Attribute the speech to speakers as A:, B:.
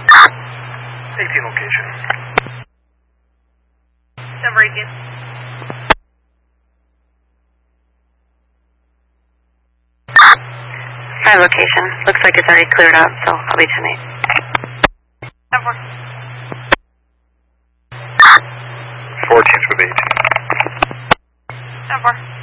A: 18 location.
B: Number 18.
C: My location. Looks like it's already cleared up, so I'll be 10-8.
A: 14's with 18.
B: 10-4.